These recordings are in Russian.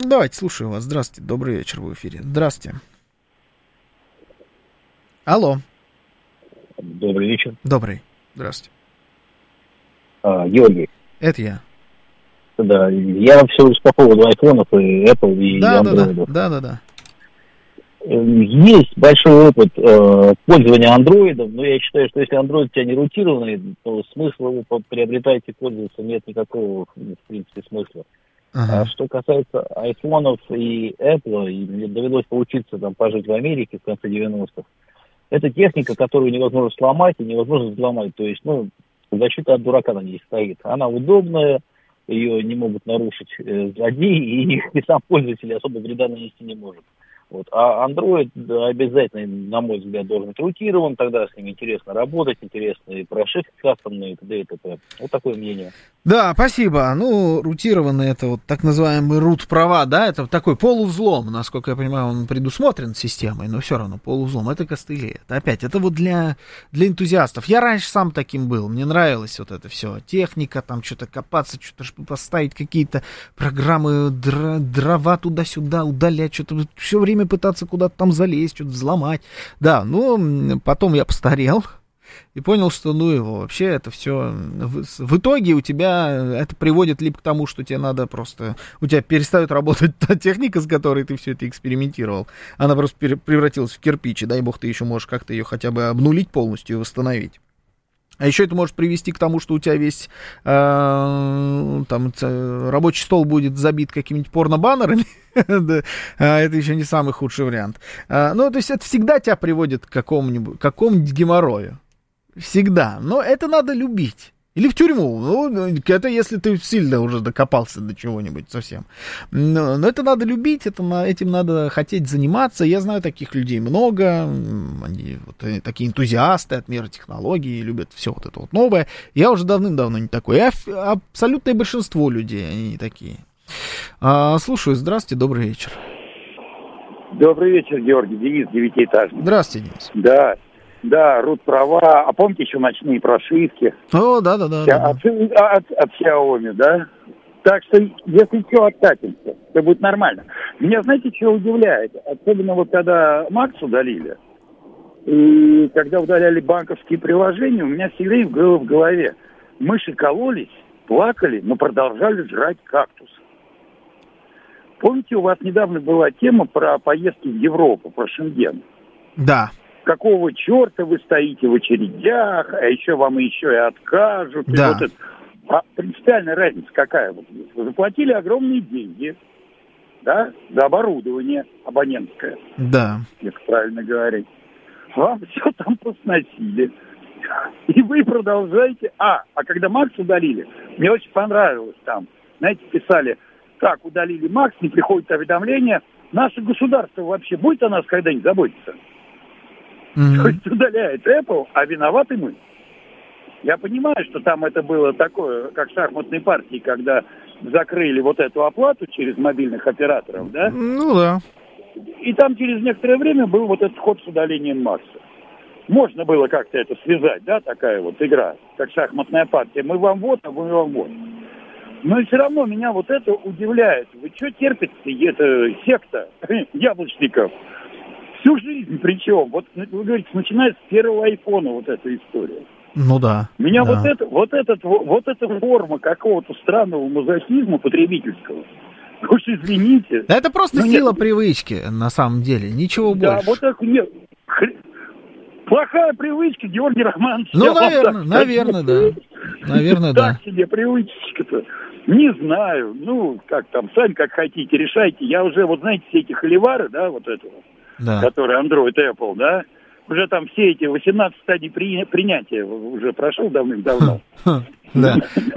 давайте, слушаю вас. Здравствуйте, добрый вечер, в эфире. Здравствуйте. Алло. Добрый вечер. Добрый. Здравствуйте. Георгий. Это я. Да, я все по поводу айфонов и Apple и Android. Да. Есть большой опыт пользования андроидом, но я считаю, что если андроид у тебя не рутированный, то смысла его приобретать и пользоваться нет никакого, в принципе, смысла. Ага. А что касается айфонов и Apple, и мне довелось поучиться там пожить в Америке в конце 90-х, это техника, которую невозможно сломать и невозможно взломать. То есть, защита от дурака на ней стоит. Она удобная, ее не могут нарушить злодеи, и сам пользователь особо вреда нанести не может. Вот. А Android обязательно, на мой взгляд, должен быть рутирован, тогда с ним интересно работать, интересно и прошивки кастомные, и т.д. и т.п. Вот такое мнение. Да, спасибо. Рутированный это вот так называемый рут-права, да, это такой полувзлом, насколько я понимаю, он предусмотрен системой, но все равно полувзлом, это костыли. Это вот для энтузиастов. Я раньше сам таким был, мне нравилось вот это все, техника, там что-то копаться, что-то поставить какие-то программы, дрова туда-сюда, удалять, что-то все время пытаться куда-то там залезть, что-то взломать. Да, потом я постарел и понял, что его вообще это все в итоге у тебя это приводит либо к тому, что тебе надо просто, у тебя перестает работать та техника, с которой ты все это экспериментировал, она просто превратилась в кирпич, и дай бог ты еще можешь как-то ее хотя бы обнулить полностью и восстановить. А еще это может привести к тому, что у тебя весь рабочий стол будет забит какими-нибудь порно-баннерами. Это еще не самый худший вариант. То есть это всегда тебя приводит к какому-нибудь геморрою. Всегда. Но это надо любить. Или в тюрьму. Это если ты сильно уже докопался до чего-нибудь совсем. Но это надо любить, этим надо хотеть заниматься. Я знаю таких людей много. Они такие энтузиасты от мира технологий, любят все вот это вот новое. Я уже давным-давно не такой. Абсолютное большинство людей, они не такие. Слушаю. Здравствуйте, добрый вечер. Добрый вечер, Георгий. Денис, девятиэтажный. Здравствуйте, Денис. Да, рут-права. А помните еще ночные прошивки? О, да. От Xiaomi, да? Так что, если все откатимся, то будет нормально. Меня, знаете, что удивляет? Особенно вот когда Макс удалили, и когда удаляли банковские приложения, у меня все время было в голове. Мыши кололись, плакали, но продолжали жрать кактус. Помните, у вас недавно была тема про поездки в Европу, про Шенген? Да. Какого черта вы стоите в очередях, а еще вам еще и откажут. Да. И вот это. А принципиальная разница какая? Вот вы заплатили огромные деньги, да, за оборудование абонентское. Да. Если правильно говорить. Вам все там посносили. И вы продолжаете. А когда Макс удалили, мне очень понравилось там. Знаете, писали, так, удалили Макс, не приходит уведомление. Наше государство вообще будет о нас когда-нибудь заботиться? То есть удаляет Apple, а виноваты мы. Я понимаю, что там это было такое, как в шахматной партии, когда закрыли вот эту оплату через мобильных операторов, да? Да. И там через некоторое время был вот этот ход с удалением Макса. Можно было как-то это связать, да, такая вот игра, как шахматная партия. Мы вам вот, а вы вам вот. Но и все равно меня вот это удивляет. Вы что терпите? Это секта яблочников. Всю жизнь причем. Вот вы говорите, начиная с первого айфона вот эта история. Ну да. Меня да. вот эта форма какого-то странного мазохизма потребительского. Уж извините. Да это просто сила привычки, на самом деле. Ничего больше. Да, вот так нет. Плохая привычка, Георгий Романович. Наверное, да. Наверное, да. Так себе привычка-то. Не знаю. Как там, сами как хотите, решайте. Я уже, вот знаете, все эти холивары, да, вот этого. Да. Который Android, Apple, да, уже там все эти 18 стадий принятия уже прошел давным-давно. Да.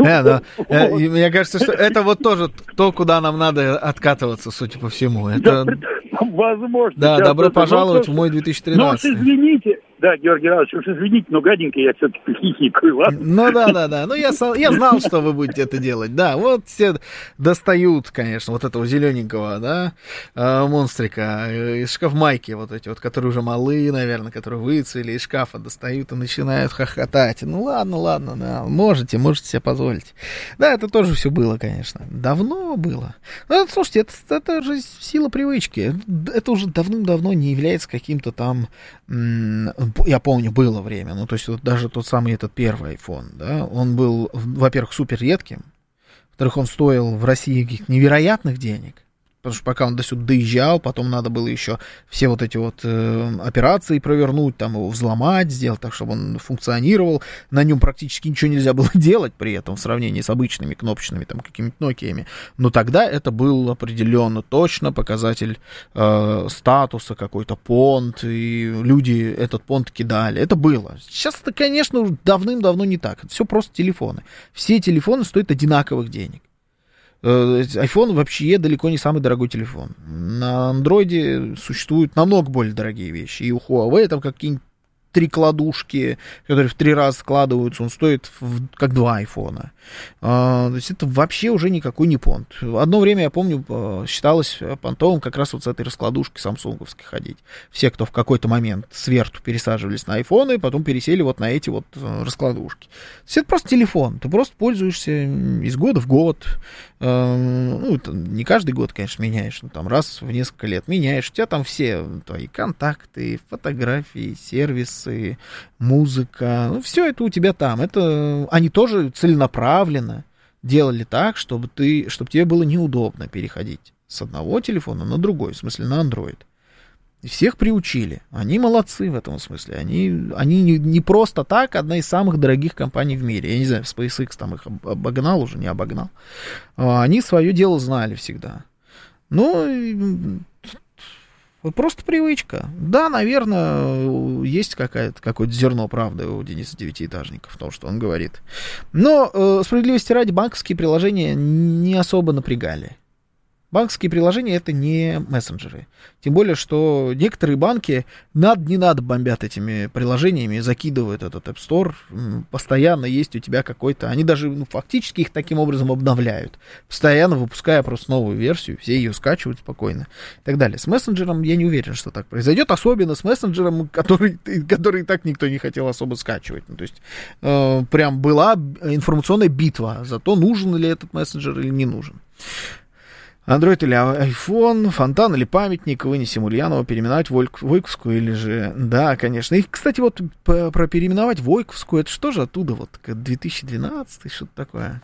Мне кажется, что это вот тоже то, куда нам надо откатываться, судя по всему. Возможно. Да, добро пожаловать в мой 2013. Ну, извините, Да, Георгий Иванович, уж извините, но гаденько я все-таки хихикаю, ладно? Ну да. Ну я знал, что вы будете это делать. Да, вот все достают, конечно, вот этого зелененького, да, монстрика из шкафмайки, вот эти вот, которые уже малы, наверное, которые выцвели из шкафа, достают и начинают хохотать. Ну ладно, да, можете себе позволить. Да, это тоже все было, конечно. Давно было. Ну, слушайте, это же сила привычки. Это уже давным-давно не является каким-то там... Я помню, было время, ну, то есть вот даже тот самый этот первый iPhone, да, он был, во-первых, супер редким, во-вторых, он стоил в России каких-то невероятных денег, потому что пока он до сюда доезжал, потом надо было еще все вот эти вот операции провернуть, там его взломать, сделать так, чтобы он функционировал. На нем практически ничего нельзя было делать при этом в сравнении с обычными кнопочными, там, какими-то Nokia'ями. Но тогда это был определенно точно показатель статуса, какой-то понт, и люди этот понт кидали. Это было. Сейчас это, конечно, уже давным-давно не так. Это все просто телефоны. Все телефоны стоят одинаковых денег. iPhone вообще далеко не самый дорогой телефон. На андроиде существуют намного более дорогие вещи. И у Huawei там какие-нибудь 3 кладушки, которые в 3 раза складываются, он стоит как 2 айфона. То есть это вообще уже никакой не понт. Одно время, я помню, считалось понтовым как раз вот с этой раскладушкой самсунговской ходить. Все, кто в какой-то момент сверху пересаживались на айфоны, потом пересели вот на эти вот раскладушки. То есть это просто телефон. Ты просто пользуешься из года в год. Ну, не каждый год, конечно, меняешь, но там раз в несколько лет меняешь. У тебя там все твои контакты, фотографии, сервисы, музыка. Ну, все это у тебя там. Это они тоже целенаправленно делали так, чтобы тебе было неудобно переходить с одного телефона на другой, в смысле на Android. И всех приучили. Они молодцы в этом смысле. Они не просто так одна из самых дорогих компаний в мире. Я не знаю, SpaceX там их обогнал уже, не обогнал. Они свое дело знали всегда. Ну, просто привычка. Да, наверное, есть какое-то зерно правды у Дениса Девятиэтажника в том, что он говорит. Но, справедливости ради, банковские приложения не особо напрягали. Банковские приложения — это не мессенджеры. Тем более, что некоторые банки не надо бомбят этими приложениями, закидывают этот App Store. Постоянно есть у тебя какой-то... Они даже фактически их таким образом обновляют. Постоянно выпуская просто новую версию. Все ее скачивают спокойно. И так далее. С мессенджером я не уверен, что так произойдет. Особенно с мессенджером, который и так никто не хотел особо скачивать. Ну, то есть прям была информационная битва за то, нужен ли этот мессенджер или не нужен. Android или iPhone, фонтан или памятник, вынесем Ульянова, переименовать Войковскую или же... Да, конечно. И, кстати, вот про переименовать Войковскую, это что же оттуда, вот 2012, что-то такое.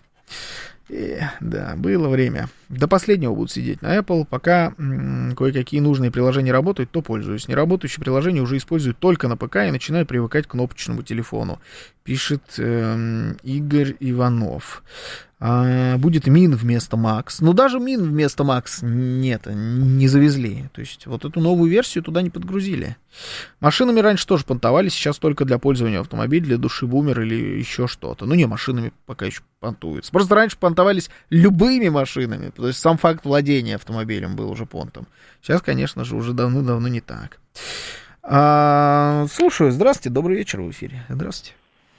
Да, было время. До последнего буду сидеть на Apple, пока кое-какие нужные приложения работают, то пользуюсь. Неработающие приложения уже используют только на ПК и начинаю привыкать к кнопочному телефону, пишет Игорь Иванов. Будет Мин вместо Макс. Но даже Мин вместо Макс не завезли. То есть вот эту новую версию туда не подгрузили. Машинами раньше тоже понтовались, сейчас только для пользования автомобиля, для души-бумер или еще что-то. Ну не, машинами пока еще понтуются. Просто раньше понтовались любыми машинами. То есть сам факт владения автомобилем был уже понтом. Сейчас, конечно же, уже давно не так. Слушаю. Здравствуйте, добрый вечер в эфире. Здравствуйте.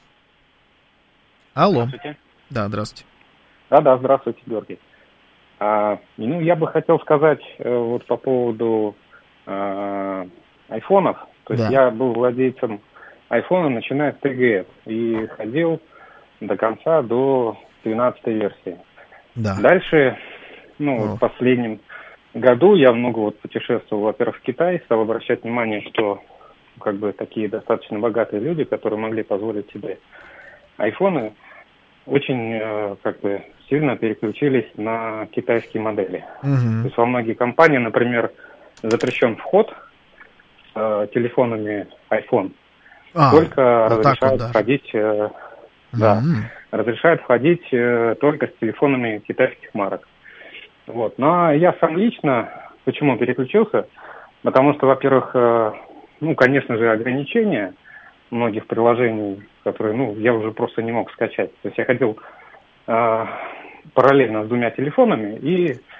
Алло. Здравствуйте. Да, здравствуйте. Да, здравствуйте, Георгий. Я бы хотел сказать вот по поводу айфонов. То есть я был владельцем айфона, начиная с 3GS, и ходил до конца, до 12-й версии. Да. Дальше, в последнем году я много путешествовал, во-первых, в Китай, стал обращать внимание, что такие достаточно богатые люди, которые могли позволить себе айфоны, очень сильно переключились на китайские модели. То есть во многие компании, например, запрещен вход с телефонами iPhone. Только разрешают входить, разрешают входить только с телефонами китайских марок. Вот. Но я сам лично почему переключился? Потому что, во-первых, конечно же, ограничения многих приложений, которые, я уже просто не мог скачать. То есть я ходил параллельно с 2 телефонами и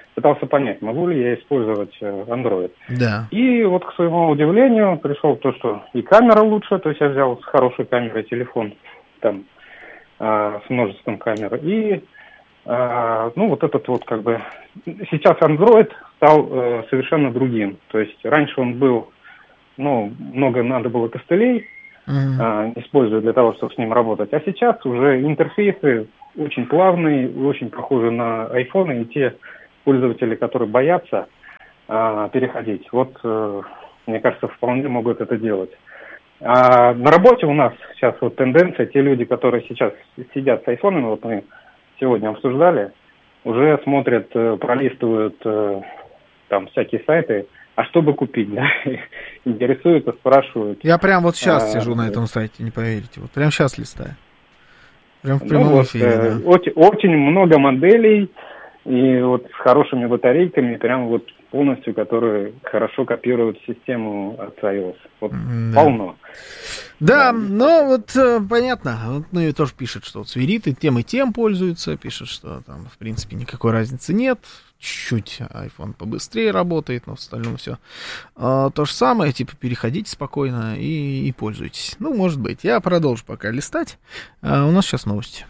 пытался понять, могу ли я использовать Android. Да. И вот, к своему удивлению, пришел то, что и камера лучше, то есть я взял с хорошей камерой телефон, там, с множеством камер, и, вот этот вот, как бы, сейчас Android стал совершенно другим, то есть раньше он был, много надо было костылей, использовать для того, чтобы с ним работать, а сейчас уже интерфейсы очень плавные, очень похожи на iPhone, и те пользователи, которые боятся переходить, мне кажется, вполне могут это делать. А на работе у нас сейчас вот тенденция, те люди, которые сейчас сидят с айфонами, вот мы сегодня обсуждали, уже смотрят, пролистывают там всякие сайты, а что бы купить, да, интересуются, спрашивают. Я прям вот сейчас сижу на этом сайте, не поверите, вот прям сейчас листаю. Прям в прямом эфире, да. Очень много моделей, и вот с хорошими батарейками, прям вот полностью, которые хорошо копируют систему от iOS. Вот полно. Да, понятно. Вот и тоже пишет, что свирит и тем пользуются, пишет, что там, в принципе, никакой разницы нет. Чуть-чуть iPhone побыстрее работает, но в остальном все то же самое, переходите спокойно и пользуйтесь. Может быть. Я продолжу пока листать. У нас сейчас новости.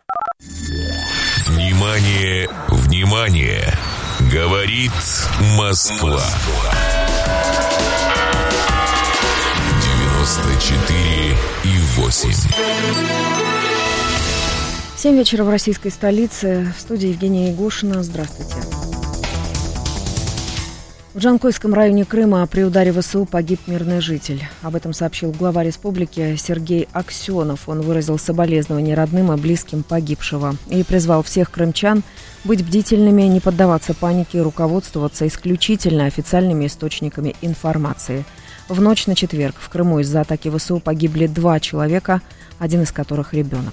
Внимание, внимание! Говорит Москва. 94,8. 7 вечера в российской столице. В студии Евгения Ягушина. Здравствуйте. В Джанкойском районе Крыма при ударе ВСУ погиб мирный житель. Об этом сообщил глава республики Сергей Аксенов. Он выразил соболезнования родным и близким погибшего и призвал всех крымчан быть бдительными, не поддаваться панике и руководствоваться исключительно официальными источниками информации. В ночь на четверг в Крыму из-за атаки ВСУ погибли 2 человека, один из которых ребенок.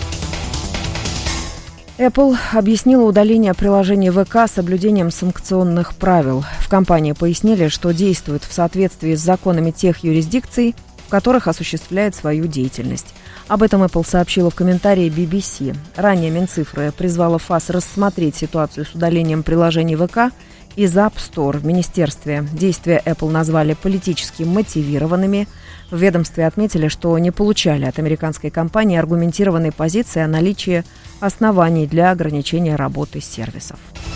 Apple объяснила удаление приложения ВК соблюдением санкционных правил. В компании пояснили, что действует в соответствии с законами тех юрисдикций, в которых осуществляет свою деятельность. Об этом Apple сообщила в комментарии BBC. Ранее Минцифры призвала ФАС рассмотреть ситуацию с удалением приложений ВК из App Store. В министерстве действия Apple назвали политически мотивированными. В ведомстве отметили, что не получали от американской компании аргументированной позиции о наличии оснований для ограничения работы сервисов.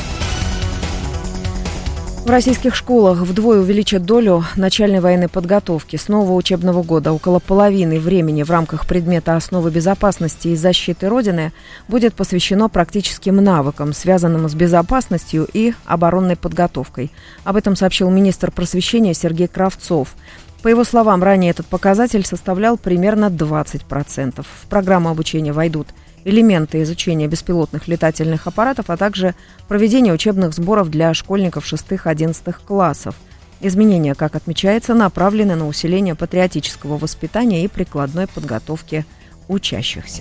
В российских школах вдвое увеличат долю начальной военной подготовки. С нового учебного года около половины времени в рамках предмета «Основы безопасности и защиты Родины» будет посвящено практическим навыкам, связанным с безопасностью и оборонной подготовкой. Об этом сообщил министр просвещения Сергей Кравцов. По его словам, ранее этот показатель составлял примерно 20%. В программу обучения войдут элементы изучения беспилотных летательных аппаратов, а также проведение учебных сборов для школьников 6-11 классов. Изменения, как отмечается, направлены на усиление патриотического воспитания и прикладной подготовки учащихся.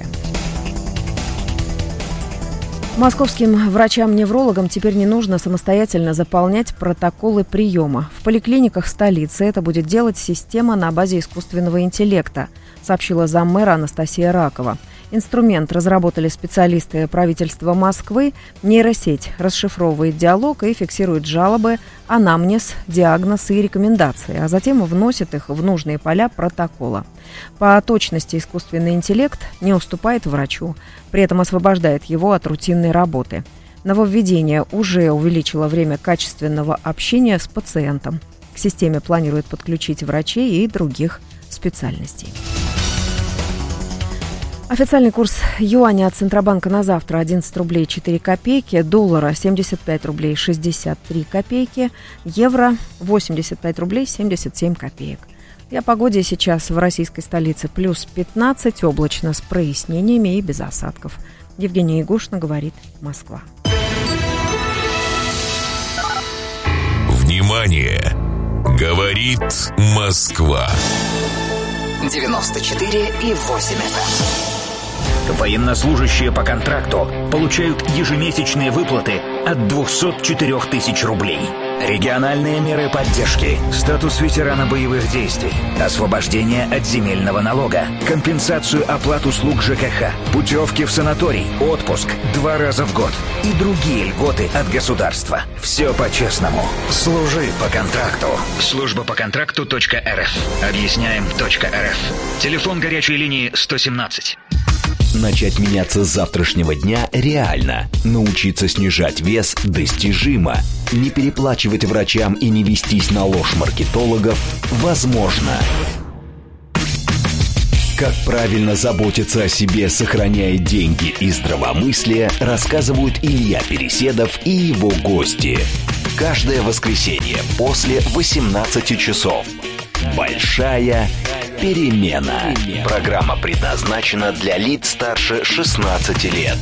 Московским врачам-неврологам теперь не нужно самостоятельно заполнять протоколы приема. В поликлиниках столицы это будет делать система на базе искусственного интеллекта, сообщила заммэра Анастасия Ракова. Инструмент разработали специалисты правительства Москвы. Нейросеть расшифровывает диалог и фиксирует жалобы, анамнез, диагноз и рекомендации, а затем вносит их в нужные поля протокола. По точности искусственный интеллект не уступает врачу, при этом освобождает его от рутинной работы. Нововведение уже увеличило время качественного общения с пациентом. К системе планируют подключить врачей и других специальностей. Официальный курс юаня от Центробанка на завтра 11 рублей 4 копейки, доллара 75 рублей 63 копейки, евро 85 рублей 77 копеек. И о погоде сейчас в российской столице плюс 15, облачно с прояснениями и без осадков. Евгения Ягушина, говорит Москва. Внимание! Говорит Москва. 94,8 FM. Военнослужащие по контракту получают ежемесячные выплаты от 204 тысяч рублей. Региональные меры поддержки, статус ветерана боевых действий, освобождение от земельного налога, компенсацию оплат услуг ЖКХ, путевки в санаторий, отпуск 2 раза в год и другие льготы от государства. Все по-честному. Служи по контракту. Служба по контракту.рф. Объясняем.рф. Телефон горячей линии 117. Начать меняться с завтрашнего дня реально. Научиться снижать вес достижимо. Не переплачивать врачам и не вестись на ложь маркетологов возможно. Как правильно заботиться о себе, сохраняя деньги и здравомыслие, рассказывают Илья Переседов и его гости. Каждое воскресенье после 18 часов. Большая перемена. Программа предназначена для лиц старше 16 лет.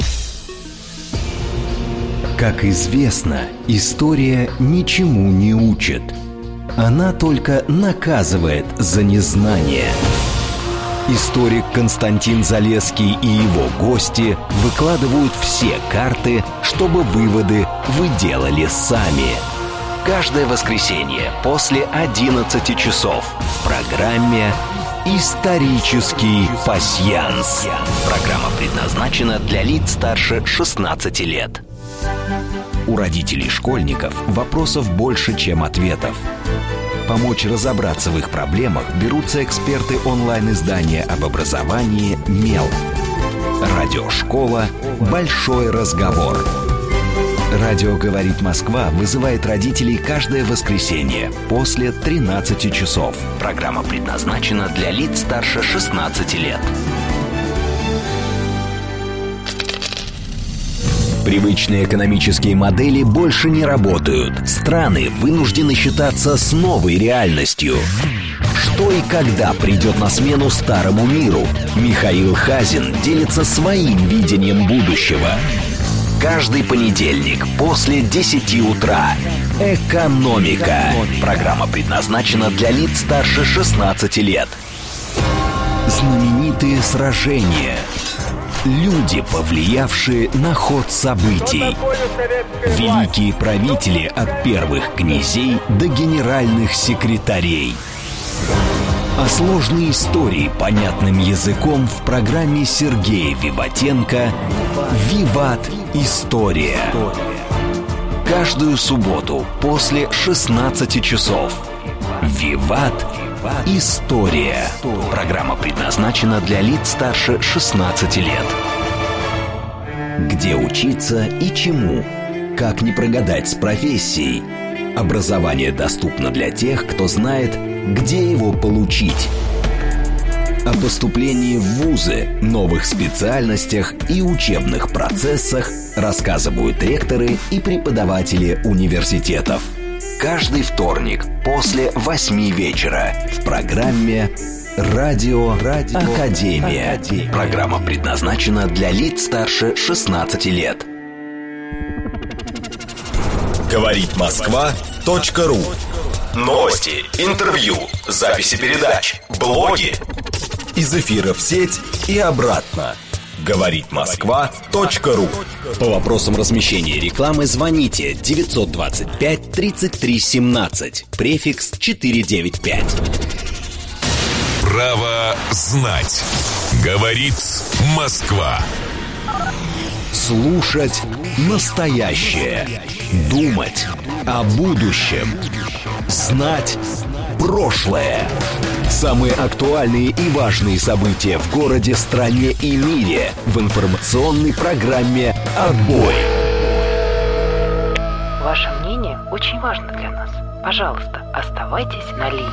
Как известно, история ничему не учит. Она только наказывает за незнание. Историк Константин Залесский и его гости выкладывают все карты, чтобы выводы вы делали сами. Каждое воскресенье после 11 часов в программе «Исторический пасьянс». Программа предназначена для лиц старше 16 лет. У родителей школьников вопросов больше, чем ответов. Помочь разобраться в их проблемах берутся эксперты онлайн-издания об образовании «Мел». Радиошкола «Большой разговор». Радио «Говорит Москва» вызывает родителей каждое воскресенье после 13 часов. Программа предназначена для лиц старше 16 лет. Привычные экономические модели больше не работают. Страны вынуждены считаться с новой реальностью. Что и когда придет на смену старому миру? Михаил Хазин делится своим видением будущего. Каждый понедельник после 10 утра. «Экономика». Программа предназначена для лиц старше 16 лет. Знаменитые сражения. Люди, повлиявшие на ход событий. Великие правители от первых князей до генеральных секретарей. А сложные истории понятным языком в программе Сергея Виватенко «Виват. История». Каждую субботу после 16 часов. «Виват. История». Программа предназначена для лиц старше 16 лет. Где учиться и чему? Как не прогадать с профессией? Образование доступно для тех, кто знает, где его получить. О поступлении в вузы, новых специальностях и учебных процессах рассказывают ректоры и преподаватели университетов. Каждый вторник после 8 вечера в программе «Радио Академия». Программа предназначена для лиц старше 16 лет. Говорит Москва.ру. Новости, интервью, записи передач, блоги. Из эфира в сеть и обратно. Говорит Москва.ру. По вопросам размещения рекламы звоните 925 33 17, префикс 495. Право знать. Говорит Москва. Слушать настоящее. Думать о будущем. Знать прошлое. Самые актуальные и важные события в городе, стране и мире в информационной программе «Отбой». Ваше мнение очень важно для нас. Пожалуйста, оставайтесь на линии.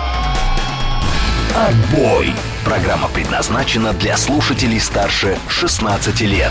«Отбой». Программа предназначена для слушателей старше 16 лет.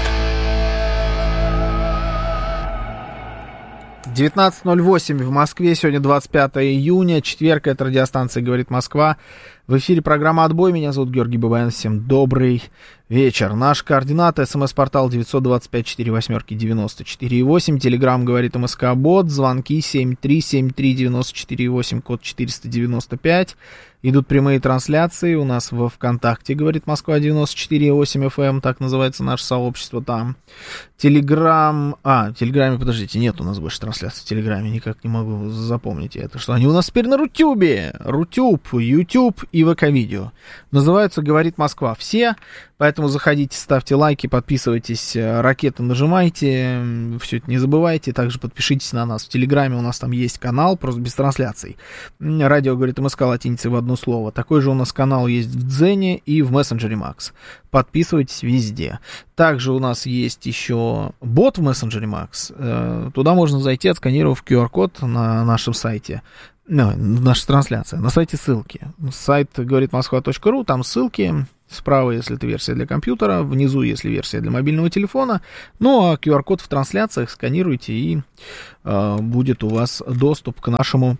19:08 в Москве, сегодня 25 июня, четверг, это радиостанция «Говорит Москва». В эфире программа «Отбой». Меня зовут Георгий Бабаян. Всем добрый вечер. Наш координат: СМС-портал 925-48-94-8. Телеграм говорит МСК-бот. Звонки 7373-94-8, код 495. Идут прямые трансляции у нас во ВКонтакте, говорит Москва 94,8 FM, так называется наше сообщество там. Телеграм... в Телеграме, подождите, нет у нас больше трансляций в Телеграме, никак не могу запомнить это. Что они у нас теперь на Рутюбе, Рутюб, Ютуб и ВК-видео. Называются «Говорит Москва» все, поэтому заходите, ставьте лайки, подписывайтесь, ракеты нажимайте, все это не забывайте. Также подпишитесь на нас в Телеграме, у нас там есть канал, просто без трансляций. Радио «Говорит МСК» латиницей в одно слово. Такой же у нас канал есть в Дзене и в мессенджере Макс. Подписывайтесь везде. Также у нас есть еще бот в мессенджере Макс. Туда можно зайти, отсканировав QR-код на нашем сайте. Наша трансляция. На сайте ссылки. Сайт говоритмосква.ру, там ссылки. Справа, если это версия для компьютера, внизу, если версия для мобильного телефона. Ну, а QR-код в трансляциях сканируйте, и будет у вас доступ к нашему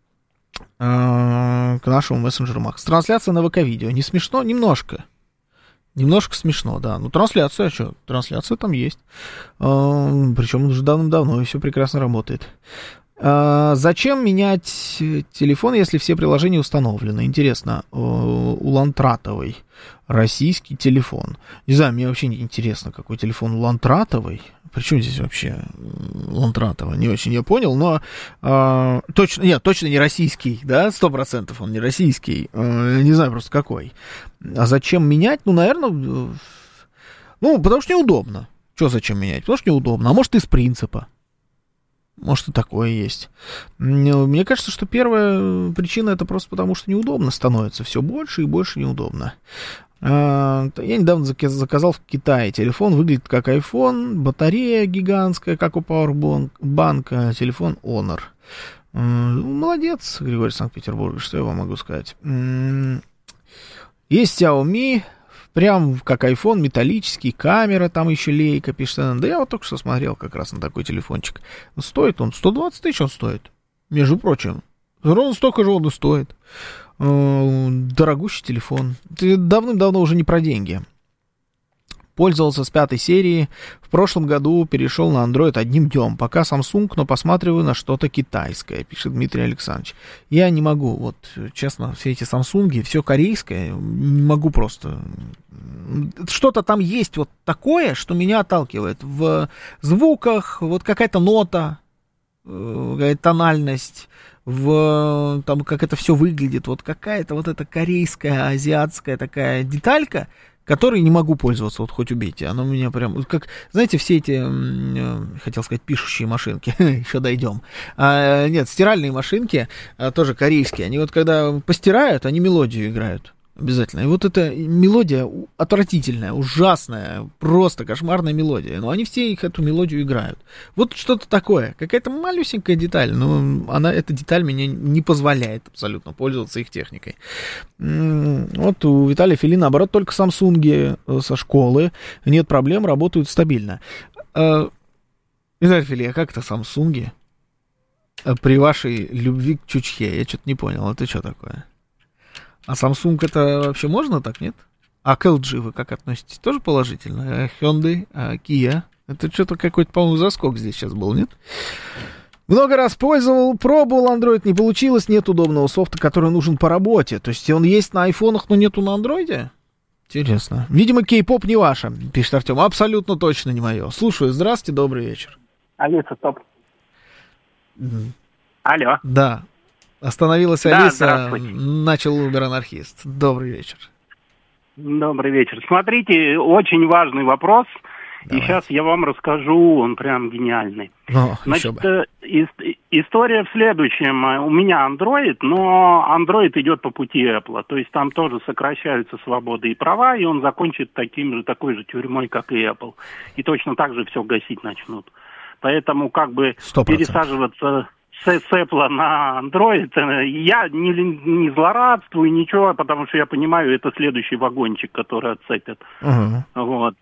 мессенджеру Макс. Трансляция на ВК-видео. Не смешно? Немножко. Немножко смешно, да. Ну, трансляция, что? Трансляция там есть. Причем уже давным-давно, и все прекрасно работает. Зачем менять телефон, если все приложения установлены? Интересно, у Лантратовой российский телефон. Не знаю, мне вообще не интересно, какой телефон у Лантратовой. Причем здесь вообще Лантратова? Не очень я понял, но точно не российский, да, 100% он не российский. Не знаю просто какой. А зачем менять? Ну, наверное, потому что неудобно. Что зачем менять? Потому что неудобно. А может, из принципа. Может, и такое есть. Мне кажется, что первая причина — это просто потому, что неудобно становится. Все больше и больше неудобно. Я недавно заказал в Китае телефон. Выглядит как iPhone, батарея гигантская, как у Powerbank, телефон Honor. Молодец, Григорий Санкт-Петербург, что я вам могу сказать. Есть Xiaomi, прям как iPhone, металлический, камера, там еще лейка, пишет. Да я вот только что смотрел как раз на такой телефончик. Стоит он 120 тысяч, он стоит. Между прочим, ровно столько же он и стоит. Дорогущий телефон. Давным-давно уже не про деньги. Пользовался с 5 серии. В прошлом году перешел на Android одним днем. Пока Samsung, но посматриваю на что-то китайское, пишет Дмитрий Александрович. Я не могу, вот честно, все эти Samsung, все корейское, не могу просто. Что-то там есть вот такое, что меня отталкивает. В звуках, вот какая-то нота, какая-то тональность, там как это все выглядит, вот какая-то вот эта корейская, азиатская такая деталька, которой не могу пользоваться, вот хоть убейте. Она у меня прям, как, знаете, все эти, хотел сказать, пишущие машинки, еще дойдем. Нет, стиральные машинки, тоже корейские, они вот когда постирают, они мелодию играют. Обязательно. И вот эта мелодия отвратительная, ужасная, просто кошмарная мелодия. Но они все эту мелодию играют. Вот что-то такое. Какая-то малюсенькая деталь, но эта деталь мне не позволяет абсолютно пользоваться их техникой. Вот у Виталия Фили, наоборот, только Самсунги со школы. Нет проблем, работают стабильно. Виталий Фили, а как это Самсунги? При вашей любви к чучхе? Я что-то не понял. Это что такое? А Samsung это вообще можно так, нет? А к LG вы как относитесь? Тоже положительно? А Hyundai, а Kia? Это что-то какой-то, по-моему, заскок здесь сейчас был, нет? Много раз пробовал Android, не получилось, нет удобного софта, который нужен по работе. То есть он есть на айфонах, но нету на андроиде? Интересно. Видимо, кей-поп не ваше, пишет Артем. Абсолютно точно не мое. Слушаю, здравствуйте, добрый вечер. Алиса, стоп. Алло. Да. Остановилась Алиса, начал Убер-анархист. Добрый вечер. Добрый вечер. Смотрите, очень важный вопрос. Давайте. И сейчас я вам расскажу, он прям гениальный. Значит, история в следующем. У меня Android, но Android идет по пути Apple. То есть там тоже сокращаются свободы и права, и он закончит такой же тюрьмой, как и Apple. И точно так же все гасить начнут. Поэтому как бы 100%. Пересаживаться с Apple на Android, я не злорадствую, ничего, потому что я понимаю, это следующий вагончик, который отцепят. Вот.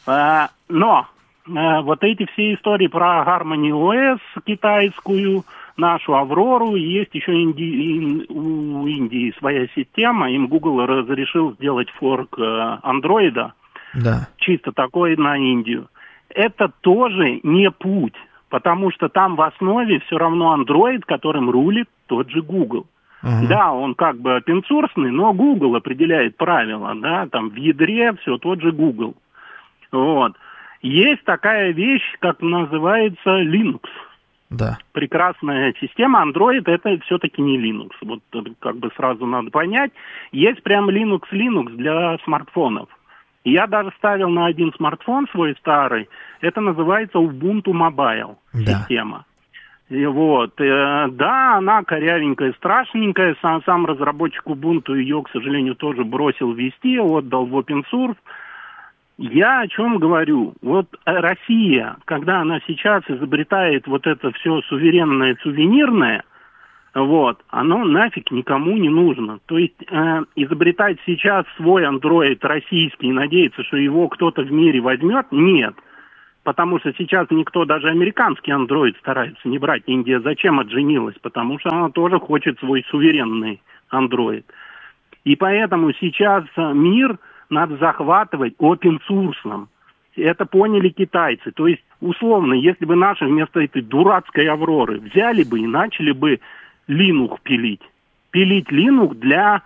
Но вот эти все истории про Harmony OS китайскую, нашу Аврору, и есть еще у Индии своя система, им Google разрешил сделать форк андроида, чисто такой на Индию. Это тоже не путь, потому что там в основе все равно Android, которым рулит тот же Google. Да, он как бы open-source, но Google определяет правила, да, там в ядре все тот же Google. Вот. Есть такая вещь, как называется Linux. Да. Прекрасная система. Android это все-таки не Linux. Вот как бы сразу надо понять. Есть прям Linux для смартфонов. Я даже ставил на один смартфон свой старый. Это называется Ubuntu Mobile система. И вот, да, она корявенькая, страшненькая. Сам разработчик Ubuntu ее, к сожалению, тоже бросил вести, отдал в open source. Я о чем говорю? Вот Россия, когда она сейчас изобретает вот это все суверенное, сувенирное, вот, оно нафиг никому не нужно. То есть изобретать сейчас свой Android российский и надеяться, что его кто-то в мире возьмет, нет. Потому что сейчас никто, даже американский Android старается не брать. Индия зачем отженилась? Потому что она тоже хочет свой суверенный Android. И поэтому сейчас мир надо захватывать open-source. Это поняли китайцы. То есть, условно, если бы наши вместо этой дурацкой Авроры взяли бы и начали бы Linux пилить. Пилить Linux для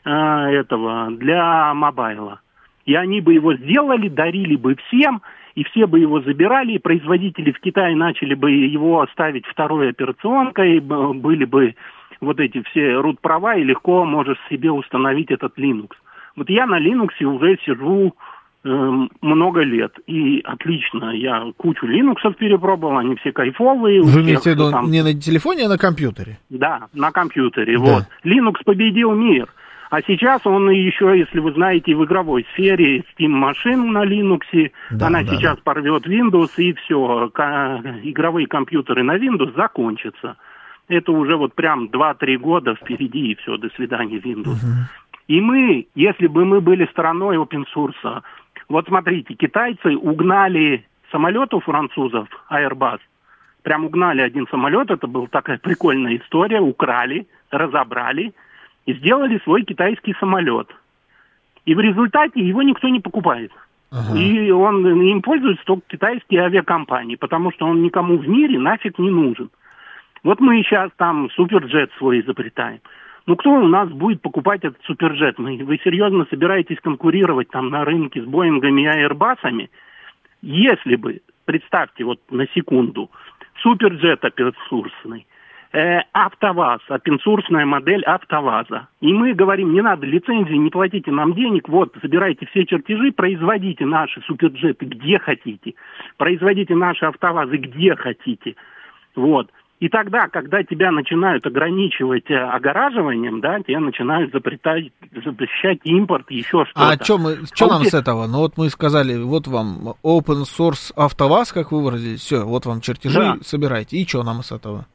для мобайла. И они бы его сделали, дарили бы всем, и все бы его забирали, и производители в Китае начали бы его ставить второй операционкой, были бы вот эти все root-права, и легко можешь себе установить этот Linux. Вот я на Linux уже сижу много лет, и отлично, я кучу Linux перепробовал, они все кайфовые. Вы имеете в виду там... не на телефоне, а на компьютере? Да, на компьютере, да. Вот. Linux победил мир. А сейчас он еще, если вы знаете, в игровой сфере Steam машин на Linux, да, она сейчас порвет Windows, и все, игровые компьютеры на Windows закончатся. Это уже вот прям 2-3 года впереди, и все, до свидания, Windows. И мы, если бы мы были стороной open source, вот смотрите, китайцы угнали самолет у французов, Airbus, прям угнали один самолет, это была такая прикольная история, украли, разобрали, и сделали свой китайский самолет. И в результате его никто не покупает. И им пользуются только китайские авиакомпании, потому что он никому в мире нафиг не нужен. Вот мы сейчас там суперджет свой изобретаем. Ну, кто у нас будет покупать этот суперджет? Вы серьезно собираетесь конкурировать там на рынке с Боингами и Airbus'ами? Если бы, представьте вот на секунду, суперджет опенсурсный, АвтоВАЗ, опенсурсная модель АвтоВАЗа. И мы говорим, не надо лицензии, не платите нам денег, вот, забирайте все чертежи, производите наши суперджеты где хотите, производите наши АвтоВАЗы где хотите. Вот. И тогда, когда тебя начинают ограничивать огораживанием, да, тебя начинают запрещать импорт, еще что-то. А что нам с этого? Ну вот мы сказали, вот вам open source АвтоВАЗ, как вы выразились, все, вот вам чертежи, собирайте. И что нам с этого?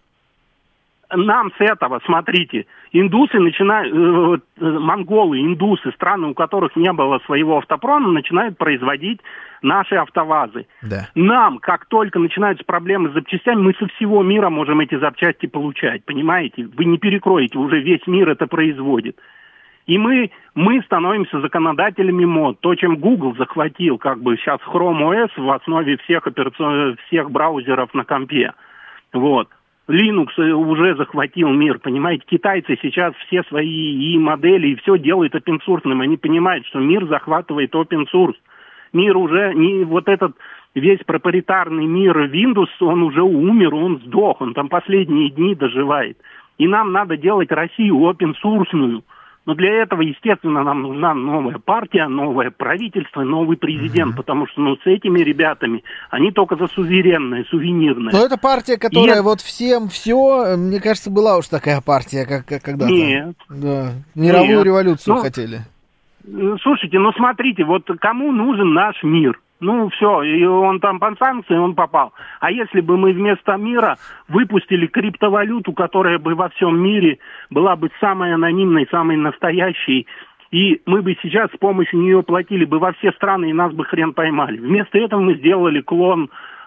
Нам с этого, смотрите, индусы начинают, монголы, индусы, страны, у которых не было своего автопрома, начинают производить наши АвтоВАЗы. Да. Нам, как только начинаются проблемы с запчастями, мы со всего мира можем эти запчасти получать, понимаете? Вы не перекроете, уже весь мир это производит. И мы становимся законодателями мод. То, чем Google захватил, как бы сейчас Chrome OS в основе всех браузеров на компе. Вот. Linux уже захватил мир, понимаете, китайцы сейчас все свои и модели, и все делают open-source, они понимают, что мир захватывает open source. Мир уже, не вот этот весь проприетарный мир Windows, он уже умер, он сдох, он там последние дни доживает. И нам надо делать Россию open-sourceную. Но для этого, естественно, нам нужна новая партия, новое правительство, новый президент, потому что с этими ребятами они только за суверенное, сувенирное. Но это партия, которая вот всем все, мне кажется, была уж такая партия, как когда-то. Нет. Да. Мировую революцию хотели. Слушайте, смотрите, вот кому нужен наш мир? Ну, все, и он там под санкции, он попал. А если бы мы вместо мира выпустили криптовалюту, которая бы во всем мире была бы самой анонимной, самой настоящей, и мы бы сейчас с помощью нее платили бы во все страны, и нас бы хрен поймали. Вместо этого мы сделали клон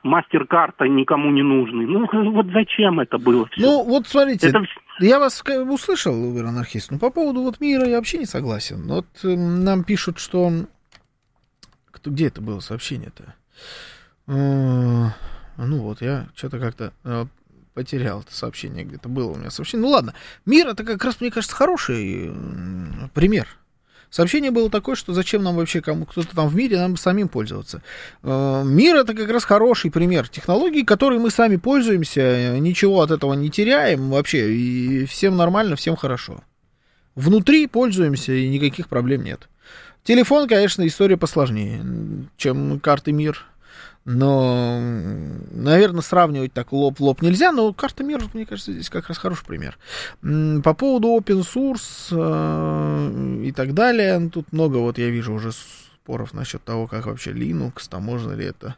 мастер-карта никому не нужны. Ну, вот зачем это было все? Ну, вот смотрите, я вас услышал, Убер-анархист, но по поводу вот мира я вообще не согласен. Вот нам пишут, что... Где это было сообщение-то? Ну вот, я что-то как-то потерял это сообщение, где-то было у меня сообщение. Ну ладно, мир это как раз, мне кажется, хороший пример. Сообщение было такое, что зачем нам вообще кто-то там в мире, нам самим пользоваться. Мир это как раз хороший пример технологий, которой мы сами пользуемся, ничего от этого не теряем вообще, и всем нормально, всем хорошо. Внутри пользуемся, и никаких проблем нет. Телефон, конечно, история посложнее, чем карты мир. Но, наверное, сравнивать так лоб в лоб нельзя, но карта мира, мне кажется, здесь как раз хороший пример. По поводу open source и так далее, тут много, вот я вижу уже споров насчет того, как вообще Linux, там можно ли это...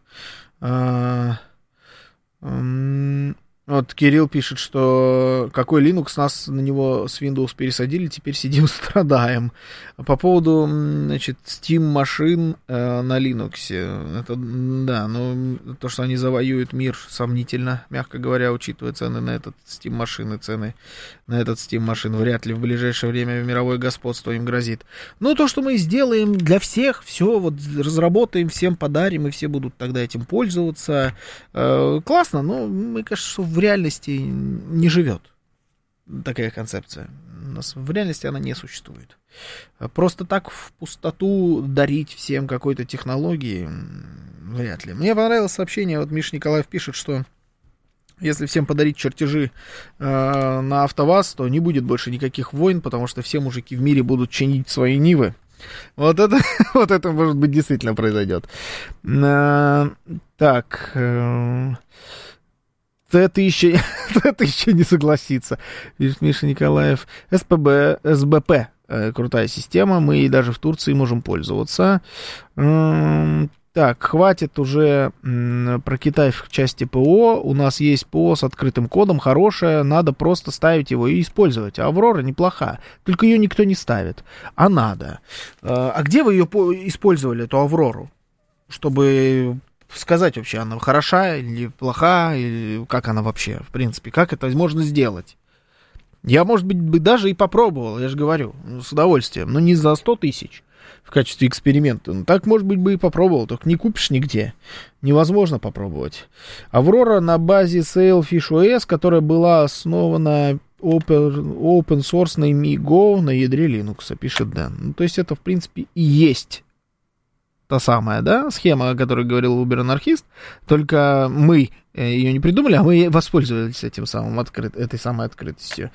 Вот Кирилл пишет, что какой Linux, нас на него с Windows пересадили, теперь сидим, страдаем. По поводу, значит, Steam машин на Linux, это, да, ну, то, что они завоюют мир, сомнительно, мягко говоря, учитывая цены на этот Steam машины, цены на этот Steam машин, вряд ли в ближайшее время мировое господство им грозит. Но то, что мы сделаем для всех, все, вот разработаем, всем подарим, и все будут тогда этим пользоваться, классно, но мне кажется, что в реальности не живет такая концепция. У нас в реальности она не существует. Просто так в пустоту дарить всем какой-то технологии вряд ли. Мне понравилось сообщение, вот Миша Николаев пишет, что если всем подарить чертежи на АвтоВАЗ, то не будет больше никаких войн, потому что все мужики в мире будут чинить свои Нивы. Вот это, может быть, действительно произойдет. Так... Это еще не согласится. Пишет Миша Николаев. СБП. Крутая система. Мы и даже в Турции можем пользоваться. Так, хватит уже про Китай в части ПО. У нас есть ПО с открытым кодом. Хорошая. Надо просто ставить его и использовать. Аврора неплоха. Только ее никто не ставит. А надо. А где вы ее использовали, эту Аврору? Чтобы... сказать вообще, она хороша или плоха, или как она вообще, в принципе, как это можно сделать. Я, может быть, даже и попробовал, я же говорю, с удовольствием, но не за 100 тысяч в качестве эксперимента. Ну, так, может быть, бы и попробовал, только не купишь нигде. Невозможно попробовать. Аврора на базе Sailfish OS, которая была основана open source на MiGo на ядре Linux, пишет Дэн. Ну, то есть это, в принципе, и есть та самая, да, схема, о которой говорил Убер-анархист, только мы ее не придумали, а мы воспользовались этим самым этой самой открытостью.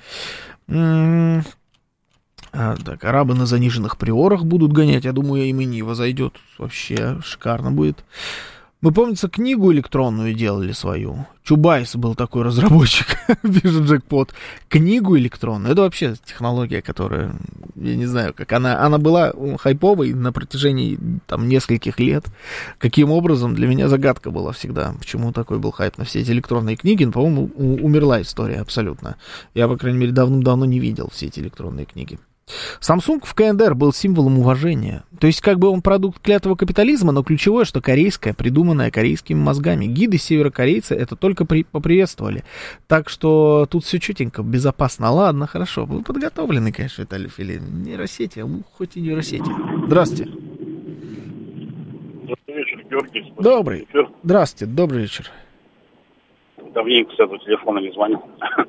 Так, арабы на заниженных приорах будут гонять, я думаю, им и Нива зайдет, вообще шикарно будет. Мы, помнится, книгу электронную делали свою. Чубайс был такой разработчик, пишет Джекпот. Книгу электронную. Это вообще технология, которая, я не знаю, как она была хайповой на протяжении там нескольких лет. Каким образом, для меня загадка была всегда, почему такой был хайп на все эти электронные книги. Но, по-моему, умерла история абсолютно. Я, по крайней мере, давным-давно не видел все эти электронные книги. Samsung в КНДР был символом уважения. То есть, как бы он продукт клятого капитализма, но ключевое, что корейское, придуманное корейскими мозгами. Гиды северокорейцы это только поприветствовали. Так что тут все чутенько, безопасно. Ладно, хорошо. Вы подготовлены, конечно, Виталий Филин. Нейросети, хоть и нейросети. Здравствуйте. Добрый вечер, Георгий. Добрый. Здравствуйте, добрый вечер. Давненько с этого телефона не звонил.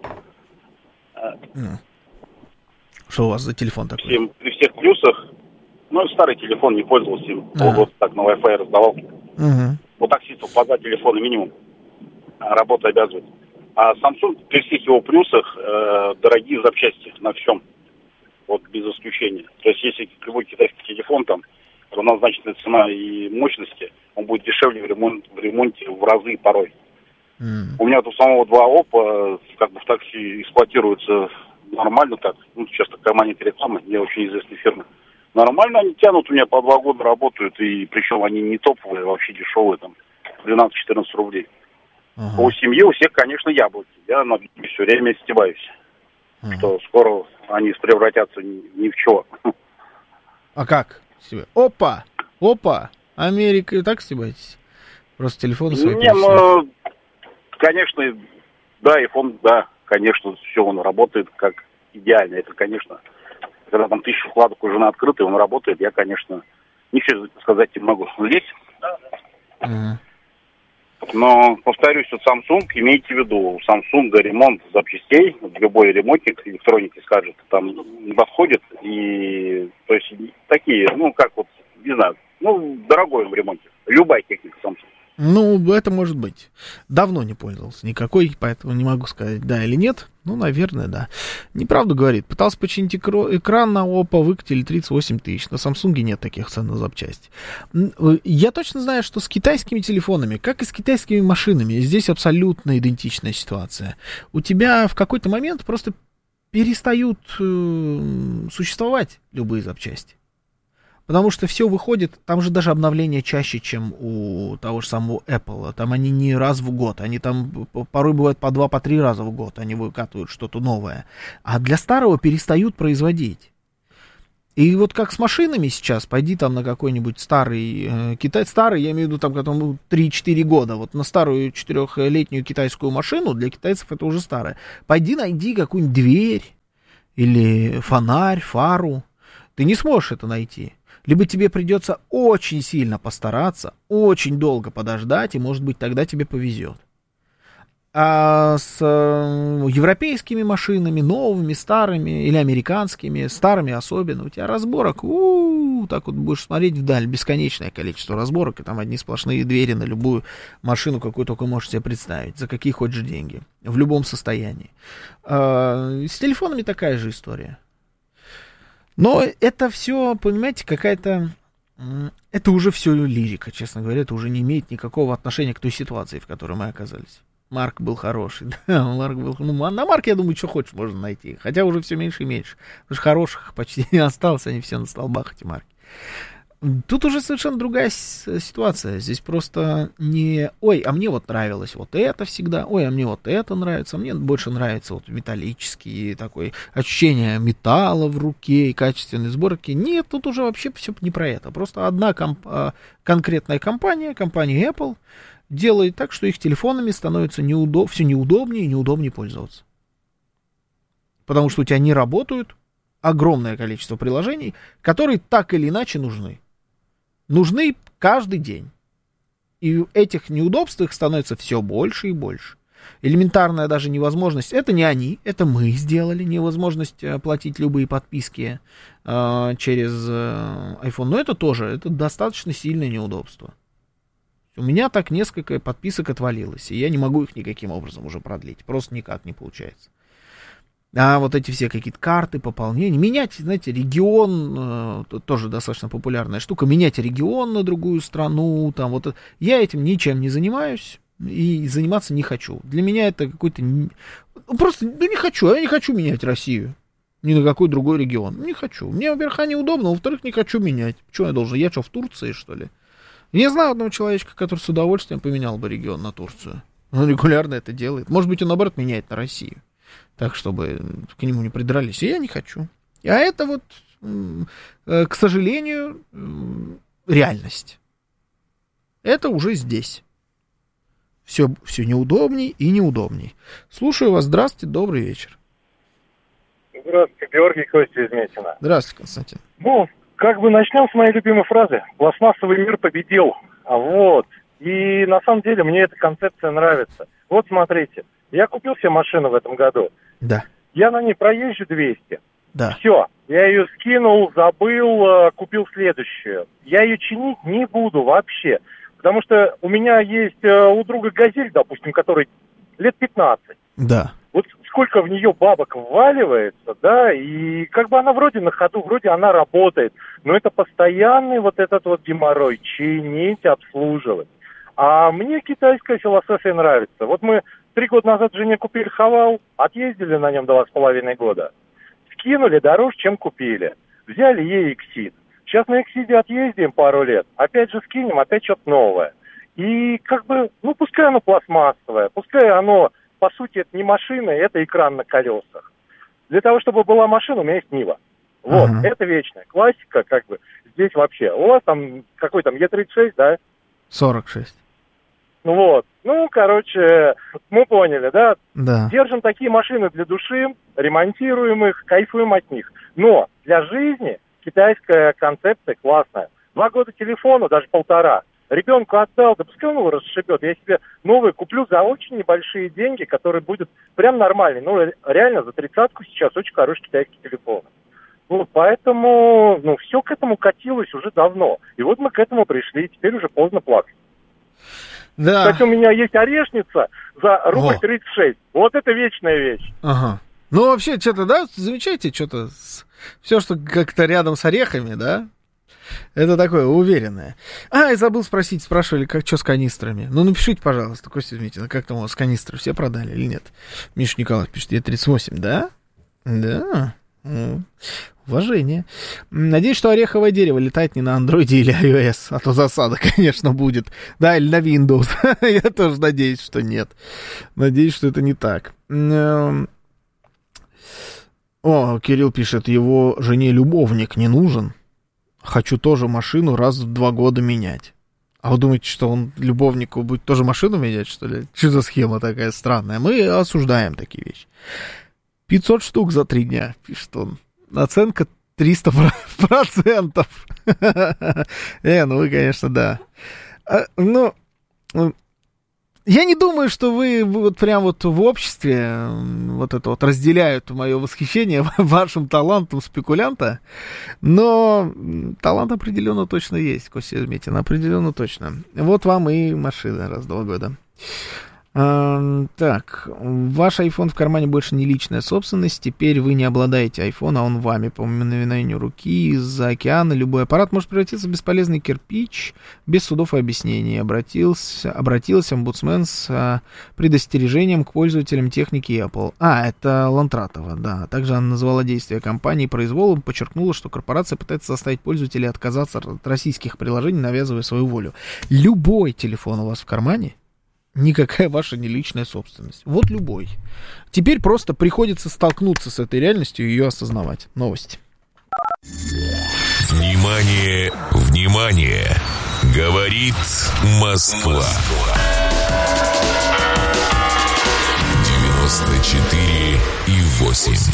Что у вас за телефон такой? При всех плюсах, ну, старый телефон, не пользовался им. Полгода так на Wi-Fi раздавал. У таксистов по 2 телефона минимум. Работа обязывает. А Samsung при всех его плюсах дорогие запчасти на всем. Вот без исключения. То есть если любой китайский телефон, там, равнозначная цена и мощности, он будет дешевле в ремонте в разы порой. У меня тут самого 2 ОПа, как бы в такси эксплуатируются нормально так, ну, часто в кармане рекламы, не очень известные фирмы. Нормально они тянут, у меня по 2 года работают, и причем они не топовые, вообще дешевые, там, 12-14 рублей. А у семьи, у всех, конечно, яблоки. Я на все время стебаюсь, что скоро они превратятся ни в чего. А как? Опа! Америка, и так стебаетесь? Просто телефоны свои конечно, да, iPhone, да, конечно, все, он работает как идеально. Это, конечно, когда там 1000 вкладок уже на открытый, он работает, я, конечно, не все сказать не могу. Здесь... Но, повторюсь, вот Samsung, имейте в виду, у Samsung ремонт запчастей, любой ремонтник электроники скажет, там не подходит, и, то есть, такие, ну, как вот, не знаю, ну, дорогой в ремонте, любая техника Samsung. Ну, это может быть. Давно не пользовался никакой, поэтому не могу сказать, да или нет. Ну, наверное, да. Неправду говорит. Пытался починить экран на Oppo, выкатили 38 тысяч. На Samsung нет таких цен на запчасти. Я точно знаю, что с китайскими телефонами, как и с китайскими машинами, здесь абсолютно идентичная ситуация. У тебя в какой-то момент просто перестают существовать любые запчасти. Потому что все выходит, там же даже обновления чаще, чем у того же самого Apple. Там они не раз в год, они там порой бывают по 2, по 3 раза в год, они выкатывают что-то новое. А для старого перестают производить. И вот как с машинами сейчас, пойди там на какой-нибудь старый, старый, я имею в виду там 3-4 года, вот на старую 4-летнюю китайскую машину, для китайцев это уже старая. Пойди найди какую-нибудь дверь или фонарь, фару. Ты не сможешь это найти. Либо тебе придется очень сильно постараться, очень долго подождать, и, может быть, тогда тебе повезет. А с европейскими машинами, новыми, старыми, или американскими, старыми особенно, у тебя разборок, так вот будешь смотреть вдаль, бесконечное количество разборок, и там одни сплошные двери на любую машину, какую только можешь себе представить, за какие хочешь деньги, в любом состоянии. С телефонами такая же история. Но это все, понимаете, какая-то... Это уже все лирика, честно говоря. Это уже не имеет никакого отношения к той ситуации, в которой мы оказались. Марк был хороший. Да, Марк был... на Марке, я думаю, что хочешь, можно найти. Хотя уже все меньше и меньше. Потому что хороших почти не осталось. Они все на столбах, эти марки. Тут уже совершенно другая ситуация. Здесь просто не... Ой, а мне вот нравилось вот это всегда. Ой, а мне вот это нравится. А мне больше нравится вот металлический такой ощущение металла в руке и качественной сборки. Нет, тут уже вообще все не про это. Просто одна конкретная компания Apple, делает так, что их телефонами становится все неудобнее и неудобнее пользоваться. Потому что у тебя не работают огромное количество приложений, которые так или иначе нужны. Нужны каждый день. И этих неудобств их становится все больше и больше. Элементарная даже невозможность, это не они, это мы сделали, невозможность платить любые подписки через iPhone. Но это тоже, это достаточно сильное неудобство. У меня так несколько подписок отвалилось, и я не могу их никаким образом уже продлить. Просто никак не получается. А вот эти все какие-то карты, пополнения. Менять, знаете, регион, тоже достаточно популярная штука. Менять регион на другую страну. Там, вот, я этим ничем не занимаюсь и заниматься не хочу. Для меня это какой-то... Просто не хочу. Я не хочу менять Россию. Ни на какой другой регион. Не хочу. Мне, во-первых, неудобно, во-вторых, не хочу менять. Что я должен? Я что, в Турции, что ли? Я знаю одного человечка, который с удовольствием поменял бы регион на Турцию. Он регулярно это делает. Может быть, он, наоборот, меняет на Россию. Так, чтобы к нему не придрались. И я не хочу. А это вот, к сожалению, реальность. Это уже здесь. Все неудобней и неудобней. Слушаю вас. Здравствуйте, добрый вечер. Здравствуйте, Георгий Костя из Метина. Здравствуйте, Константин. Ну, как бы начнем с моей любимой фразы. Пластмассовый мир победил. Вот. И на самом деле мне эта концепция нравится. Вот смотрите. Я купил себе машину в этом году. Да. Я на ней проезжу 200. Да. Все. Я ее скинул, забыл, купил следующую. Я ее чинить не буду вообще. Потому что у меня есть у друга «Газель», допустим, который лет 15. Да. Вот сколько в нее бабок вваливается, да, и как бы она вроде на ходу, вроде она работает. Но это постоянный вот этот вот геморрой. Чинить, обслуживать. А мне китайская философия нравится. Вот мы 3 года назад жене купили «Хавал», отъездили на нем 2,5 года. Скинули дороже, чем купили. Взяли ей «Эксид». Сейчас на «Эксиде» отъездим пару лет. Опять же скинем, опять что-то новое. И как бы, ну пускай оно пластмассовое, пускай оно, по сути, это не машина, это экран на колесах. Для того, чтобы была машина, у меня есть Нива. Вот, это вечная классика, как бы, здесь вообще. У вас там, какой там, Е36, да? 46. Вот. Ну, короче, мы поняли, да? Да. Держим такие машины для души, ремонтируем их, кайфуем от них. Но для жизни китайская концепция классная. 2 года телефону, даже 1,5. Ребенку отдал, да пускай он его расшибет. Я себе новый куплю за очень небольшие деньги, который будет прям нормальный. Ну, реально, за 30-ку сейчас очень хороший китайский телефон. Вот, поэтому, все к этому катилось уже давно. И вот мы к этому пришли, теперь уже поздно плакать. Да. Кстати, у меня есть орешница за рубль 36. Вот это вечная вещь. Ага. Ну, вообще, что-то, да, замечаете, что-то, все, что как-то рядом с орехами, да, это такое уверенное. И забыл спросить, спрашивали, что с канистрами. Ну, напишите, пожалуйста, Костя Дмитриевна, как там у вас канистры все продали или нет? Миша Николаев пишет, Е38, да? Да. Уважение. Надеюсь, что ореховое дерево летает не на андроиде или iOS, а то засада, конечно, будет. Да, или на Windows. Я тоже надеюсь, что нет. Надеюсь, что это не так. Кирилл пишет, его жене любовник не нужен. Хочу тоже машину раз в 2 года менять. А вы думаете, что он любовнику будет тоже машину менять, что ли? Что за схема такая странная? Мы осуждаем такие вещи. 500 штук за 3 дня, пишет он. Оценка 300%. Вы, конечно, да. Я не думаю, что вы вот прям вот в обществе вот это вот разделяют мое восхищение вашим талантом спекулянта, но талант определенно точно есть, Костя Зметин, определенно точно. Вот вам и машина раз в 2 года. Так, ваш iPhone в кармане больше не личная собственность, теперь вы не обладаете iPhone, а он вами по мгновению руки из-за океана. Любой аппарат может превратиться в бесполезный кирпич без судов и объяснений. Обратился омбудсмен с предостережением к пользователям техники Apple. Это Лантратова, да. Также она назвала действия компании произволом, подчеркнула, что корпорация пытается заставить пользователей отказаться от российских приложений, навязывая свою волю. Любой телефон у вас в кармане, никакая ваша не личная собственность. Вот любой. Теперь просто приходится столкнуться с этой реальностью и ее осознавать. Новости. Внимание, внимание! Говорит Москва. 94,8.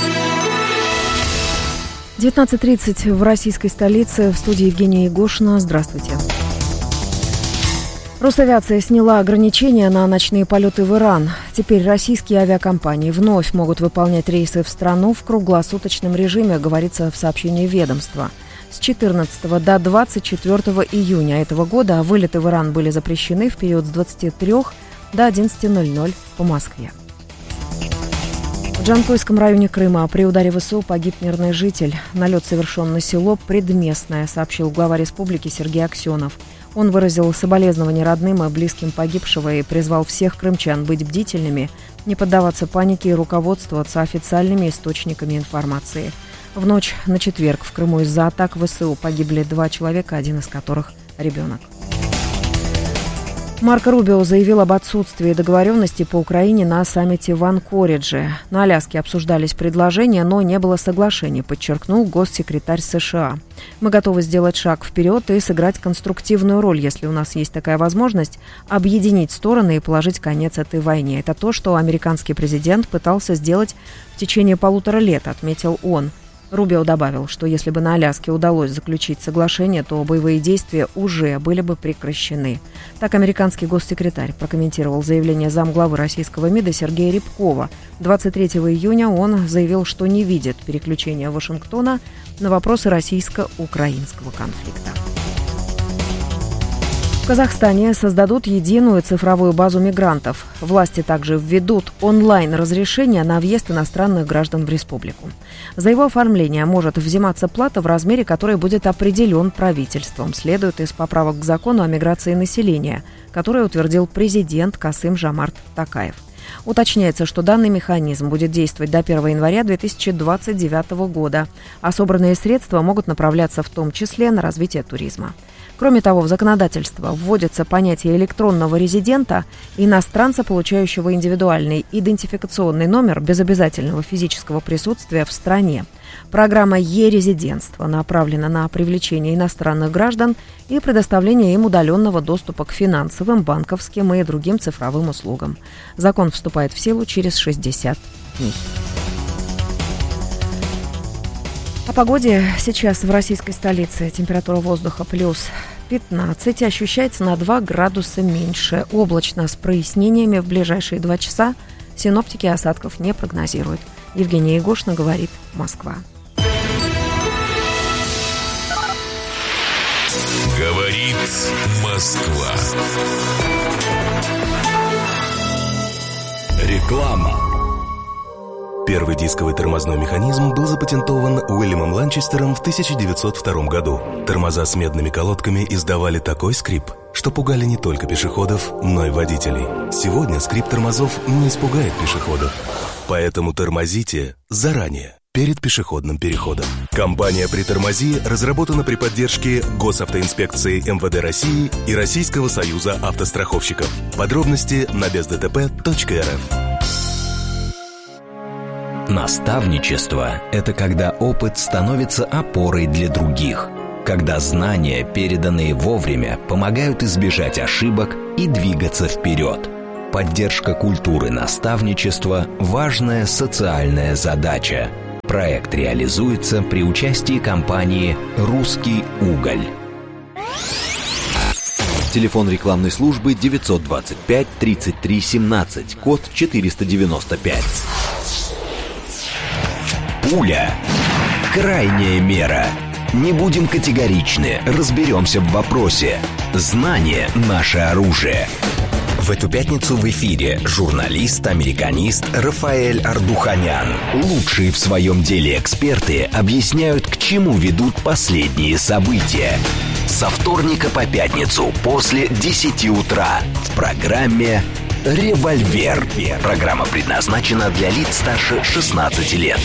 19:30 в российской столице. В студии Евгения Егошина. Здравствуйте. Росавиация сняла ограничения на ночные полеты в Иран. Теперь российские авиакомпании вновь могут выполнять рейсы в страну в круглосуточном режиме, говорится в сообщении ведомства. С 14 до 24 июня этого года вылеты в Иран были запрещены в период с 23 до 11:00 по Москве. В Джанкойском районе Крыма при ударе ВСУ погиб мирный житель. Налет совершен на село Предместное, сообщил глава республики Сергей Аксенов. Он выразил соболезнования родным и близким погибшего и призвал всех крымчан быть бдительными, не поддаваться панике и руководствоваться официальными источниками информации. В ночь на четверг в Крыму из-за атак ВСУ погибли 2 человека, один из которых ребенок. Марко Рубио заявил об отсутствии договоренности по Украине на саммите в Анкоридже. На Аляске обсуждались предложения, но не было соглашений, подчеркнул госсекретарь США. Мы готовы сделать шаг вперед и сыграть конструктивную роль, если у нас есть такая возможность, объединить стороны и положить конец этой войне. Это то, что американский президент пытался сделать в течение 1,5 лет, отметил он. Рубио добавил, что если бы на Аляске удалось заключить соглашение, то боевые действия уже были бы прекращены. Так американский госсекретарь прокомментировал заявление замглавы российского МИДа Сергея Рябкова. 23 июня он заявил, что не видит переключения Вашингтона на вопросы российско-украинского конфликта. В Казахстане создадут единую цифровую базу мигрантов. Власти также введут онлайн-разрешение на въезд иностранных граждан в республику. За его оформление может взиматься плата в размере, который будет определен правительством, следует из поправок к закону о миграции населения, который утвердил президент Касым-Жомарт Токаев. Уточняется, что данный механизм будет действовать до 1 января 2029 года, а собранные средства могут направляться в том числе на развитие туризма. Кроме того, в законодательство вводится понятие электронного резидента, иностранца, получающего индивидуальный идентификационный номер без обязательного физического присутствия в стране. Программа «Е-резидентство» направлена на привлечение иностранных граждан и предоставление им удаленного доступа к финансовым, банковским и другим цифровым услугам. Закон вступает в силу через 60 дней. О погоде сейчас в российской столице. Температура воздуха плюс 15, ощущается на 2 градуса меньше. Облачно с прояснениями в ближайшие 2 часа. Синоптики осадков не прогнозируют. Евгения Егошина говорит, Москва. Говорит Москва. Реклама. Первый дисковый тормозной механизм был запатентован Уильямом Ланчестером в 1902 году. Тормоза с медными колодками издавали такой скрип, что пугали не только пешеходов, но и водителей. Сегодня скрип тормозов не испугает пешеходов. Поэтому тормозите заранее, перед пешеходным переходом. Компания «Притормози» разработана при поддержке Госавтоинспекции МВД России и Российского союза автостраховщиков. Подробности на бездтп.рф. Наставничество – это когда опыт становится опорой для других, когда знания, переданные вовремя, помогают избежать ошибок и двигаться вперед. Поддержка культуры наставничества – важная социальная задача. Проект реализуется при участии компании «Русский уголь». Телефон рекламной службы 925 33 17, код 495. Пуля. Крайняя мера. Не будем категоричны, разберемся в вопросе. Знание – наше оружие. В эту пятницу в эфире журналист-американист Рафаэль Ардуханян. Лучшие в своем деле эксперты объясняют, к чему ведут последние события. Со вторника по пятницу после 10 утра в программе «Револьвер». Программа предназначена для лиц старше 16 лет.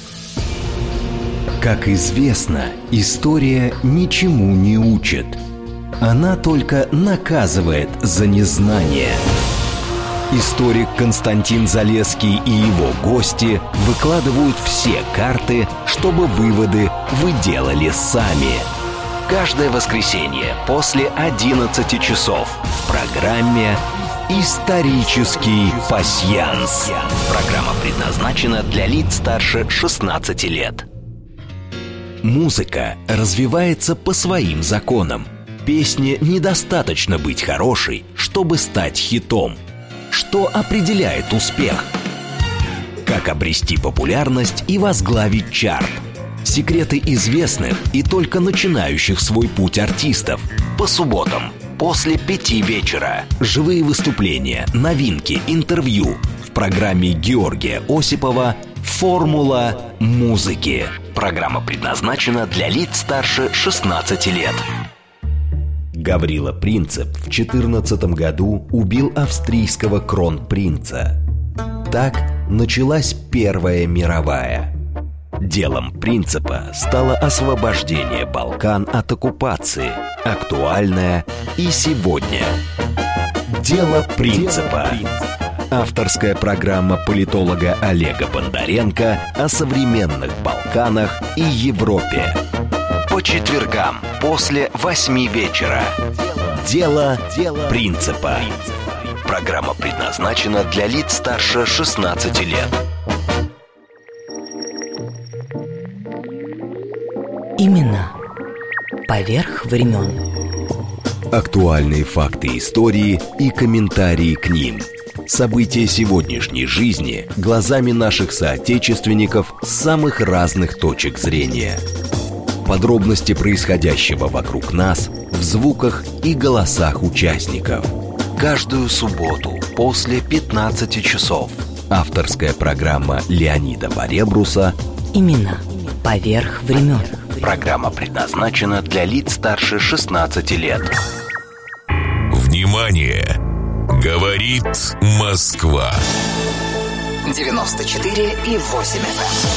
Как известно, история ничему не учит. Она только наказывает за незнание. Историк Константин Залесский и его гости выкладывают все карты, чтобы выводы вы делали сами. Каждое воскресенье после 11 часов в программе «Исторический пасьянс». Программа предназначена для лиц старше 16 лет. Музыка развивается по своим законам. Песне недостаточно быть хорошей, чтобы стать хитом. Что определяет успех? Как обрести популярность и возглавить чарт? Секреты известных и только начинающих свой путь артистов. По субботам после 5 вечера. Живые выступления, новинки, интервью. В программе Георгия Осипова «Формула музыки». Программа предназначена для лиц старше 16 лет. Гаврила Принцип в 2014 году убил австрийского кронпринца. Так началась Первая мировая. Делом Принципа стало освобождение Балкан от оккупации, актуальное и сегодня. Дело Принципа. Авторская программа политолога Олега Бондаренко о современных Балканах и Европе. По четвергам после 8 вечера. Дело Принципа. Программа предназначена для лиц старше 16 лет. Именно поверх времен. Актуальные факты истории и комментарии к ним. События сегодняшней жизни глазами наших соотечественников с самых разных точек зрения. Подробности происходящего вокруг нас в звуках и голосах участников. Каждую субботу после 15 часов. Авторская программа Леонида Баребруса «Именно поверх времен». Программа предназначена для лиц старше 16 лет. Внимание! Говорит Москва. 94,8 FM.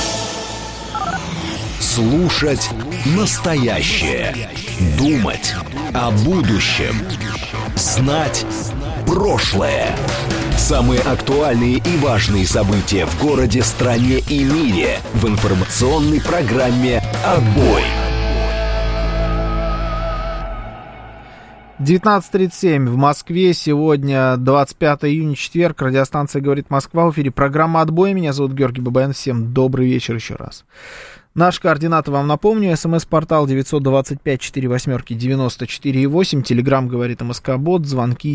Слушать настоящее. Думать о будущем. Знать прошлое. Самые актуальные и важные события в городе, стране и мире в информационной программе «Отбой». 19:37 в Москве. Сегодня 25 июня, четверг. Радиостанция «Говорит Москва». В эфире программа «Отбой». Меня зовут Георгий Бабаян. Всем добрый вечер еще раз. Наши координаты вам напомню. СМС-портал 925-48-94-8. Телеграм «Говорит МСК-бот». Звонки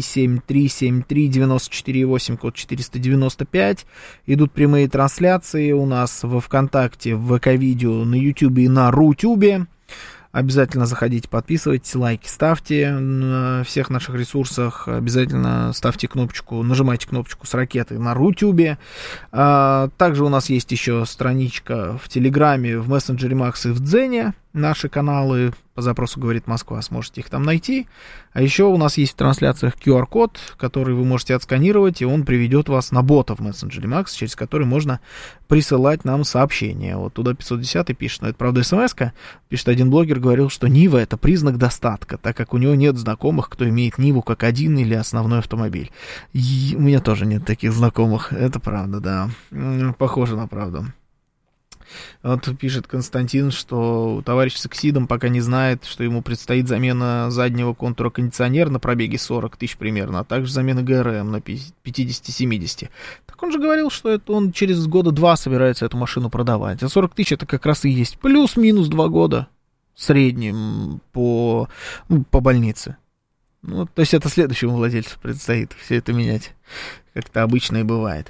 7373-94-8, код 495. Идут прямые трансляции у нас во ВКонтакте, в ВК-видео, на Ютубе и на Рутюбе. Обязательно заходите, подписывайтесь, лайки ставьте на всех наших ресурсах. Обязательно ставьте кнопочку, нажимайте кнопочку с ракетой на Рутюбе. Также у нас есть еще страничка в Телеграме, в мессенджере Макс и в Дзене. Наши каналы по запросу «Говорит Москва», сможете их там найти. А еще у нас есть в трансляциях QR-код, который вы можете отсканировать, и он приведет вас на бота в мессенджере Макс, через который можно присылать нам сообщения. Вот туда 510 пишет, но это правда смс-ка. Пишет, один блогер говорил, что Нива — это признак достатка, так как у него нет знакомых, кто имеет Ниву как один или основной автомобиль. И у меня тоже нет таких знакомых, это правда, да. Похоже на правду. Вот пишет Константин, что товарищ с Эксидом пока не знает, что ему предстоит замена заднего контура кондиционера на пробеге 40 тысяч примерно, а также замена ГРМ на 50-70. Так он же говорил, что это он через года 2 собирается эту машину продавать. А 40 тысяч это как раз и есть плюс-минус 2 года в среднем по больнице. Ну, то есть это следующему владельцу предстоит все это менять, как-то обычно и бывает.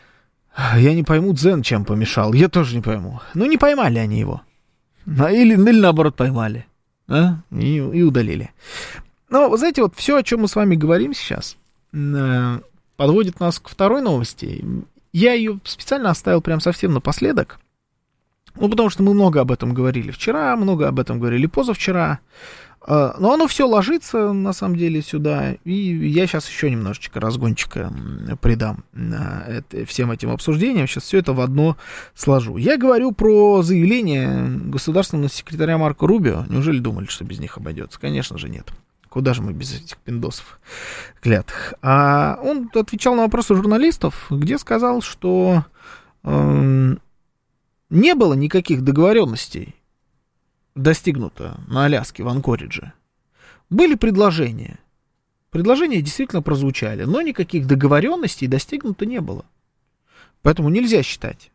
Я не пойму, Дзен чем помешал. Я тоже не пойму. Ну, не поймали они его. Или наоборот, поймали. И удалили. Но, вы знаете, вот все, о чем мы с вами говорим сейчас, подводит нас к второй новости. Я ее специально оставил прям совсем напоследок. Ну, потому что мы много об этом говорили вчера, много об этом говорили позавчера. Но оно все ложится, на самом деле, сюда. И я сейчас еще немножечко разгончика придам всем этим обсуждениям. Сейчас все это в одно сложу. Я говорю про заявление государственного секретаря Марко Рубио. Неужели думали, что без них обойдется? Конечно же, нет. Куда же мы без этих пиндосов клятых? А он отвечал на вопросы журналистов, где сказал, что не было никаких договоренностей достигнуто на Аляске, в Анкоридже. Были предложения. Предложения действительно прозвучали, но никаких договоренностей достигнуто не было. Поэтому нельзя считать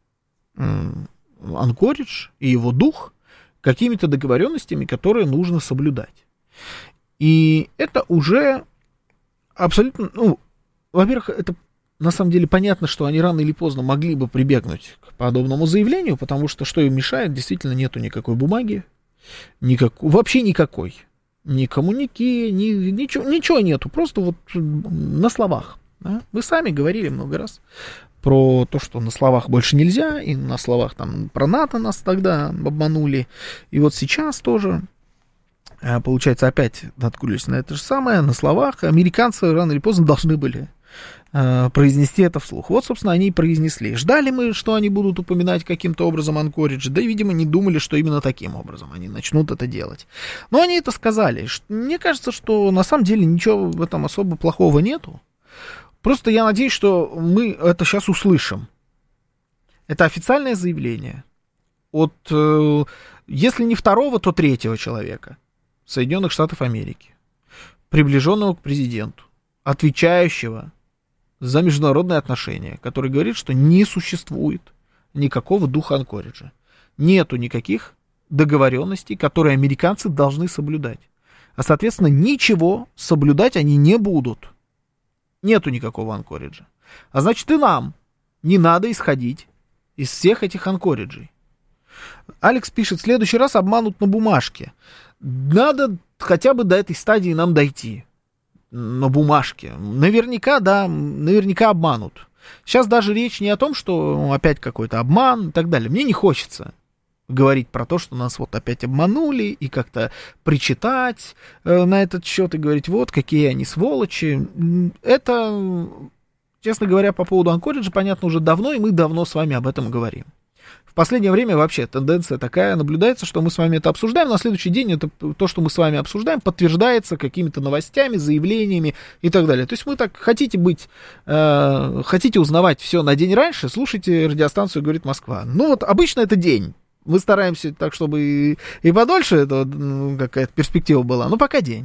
Анкоридж и его дух какими-то договоренностями, которые нужно соблюдать. И это уже абсолютно... Ну, во-первых, это на самом деле понятно, что они рано или поздно могли бы прибегнуть к подобному заявлению, потому что что им мешает, действительно нету никакой бумаги, вообще никакой. Ни коммунике, ничего нету. Просто вот на словах. Да? Вы сами говорили много раз про то, что на словах больше нельзя, и на словах там про НАТО нас тогда обманули. И вот сейчас тоже, получается, опять наткнулись на это же самое. На словах американцы рано или поздно должны были произнести это вслух. Вот, собственно, они и произнесли. Ждали мы, что они будут упоминать каким-то образом Анкоридж, да, видимо, не думали, что именно таким образом они начнут это делать. Но они это сказали. Мне кажется, что на самом деле ничего в этом особо плохого нету. Просто я надеюсь, что мы это сейчас услышим. Это официальное заявление от, если не второго, то третьего человека Соединенных Штатов Америки, приближенного к президенту, отвечающего за международные отношения, который говорит, что не существует никакого духа Анкориджа. Нету никаких договоренностей, которые американцы должны соблюдать. А, соответственно, ничего соблюдать они не будут. Нету никакого Анкориджа. А значит, и нам не надо исходить из всех этих Анкориджей. Алекс пишет, в следующий раз обманут на бумажке. Надо хотя бы до этой стадии нам дойти. На бумажке. Наверняка, да, наверняка обманут. Сейчас даже речь не о том, что опять какой-то обман и так далее. Мне не хочется говорить про то, что нас вот опять обманули, и как-то причитать на этот счет и говорить, вот, какие они сволочи. Это, честно говоря, по поводу Анкориджа понятно уже давно, и мы давно с вами об этом говорим. в последнее время вообще тенденция такая наблюдается, что мы с вами это обсуждаем, на следующий день это, то, что мы с вами обсуждаем, подтверждается какими-то новостями, заявлениями и так далее. То есть мы так хотите узнавать все на день раньше, слушайте радиостанцию «Говорит Москва». Ну вот обычно это день. Мы стараемся так, чтобы и подольше это, какая-то перспектива была, но пока день.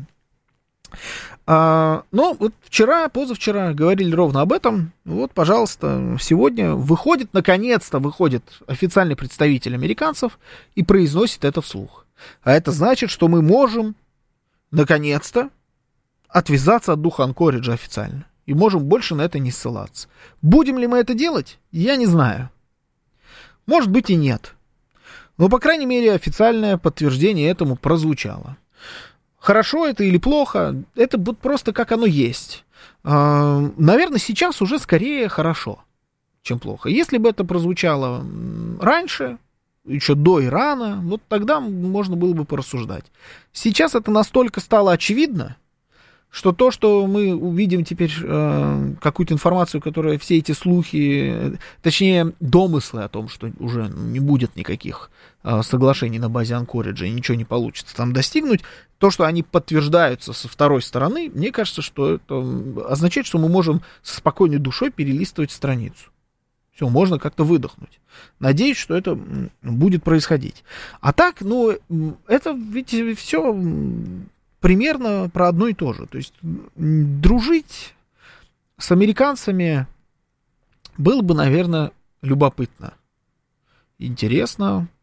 Но вот позавчера говорили ровно об этом. Вот, пожалуйста, сегодня наконец-то выходит официальный представитель американцев и произносит это вслух. А это значит, что мы можем наконец-то отвязаться от духа Анкориджа официально. И можем больше на это не ссылаться. Будем ли мы это делать, я не знаю. Может быть и нет. Но, по крайней мере, официальное подтверждение этому прозвучало. Хорошо это или плохо, это вот просто как оно есть. Наверное, сейчас уже скорее хорошо, чем плохо. Если бы это прозвучало раньше, еще до Ирана, вот тогда можно было бы порассуждать. Сейчас это настолько стало очевидно, что то, что мы увидим теперь какую-то информацию, которая все эти слухи, точнее домыслы о том, что уже не будет никаких соглашений на базе Анкориджа и ничего не получится там достигнуть, то, что они подтверждаются со второй стороны, мне кажется, что это означает, что мы можем со спокойной душой перелистывать страницу. Все, можно как-то выдохнуть. Надеюсь, что это будет происходить. А так, это ведь все примерно про одно и то же. То есть дружить с американцами было бы, наверное, любопытно, интересно,